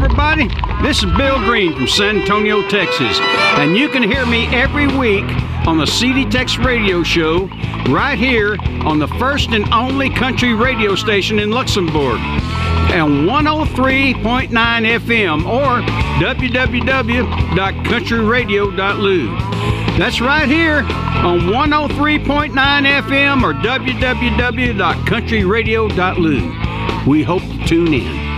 everybody. This is Bill Green from San Antonio, Texas, and you can hear me every week on the CD Tex Radio Show right here on the first and only country radio station in Luxembourg, and 103.9 FM or www.countryradio.lu. That's right here on 103.9 FM or www.countryradio.lu. We hope to tune in.